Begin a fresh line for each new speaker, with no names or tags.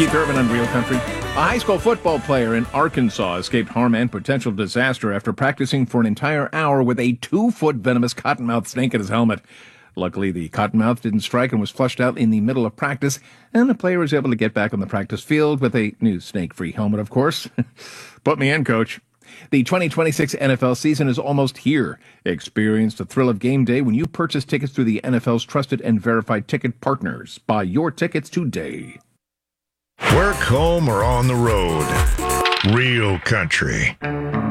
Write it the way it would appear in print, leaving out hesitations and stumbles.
Keith Urban on Real Country. A high school football player in Arkansas escaped harm and potential disaster after practicing for an entire hour with a 2-foot venomous cottonmouth snake in his helmet. Luckily, the cottonmouth didn't strike and was flushed out in the middle of practice, and the player was able to get back on the practice field with a new snake-free helmet, of course. Put me in, coach. The 2026 NFL season is almost here. Experience the thrill of game day when you purchase tickets through the NFL's trusted and verified ticket partners. Buy your tickets today.
Work, home, or on the road. Real Country.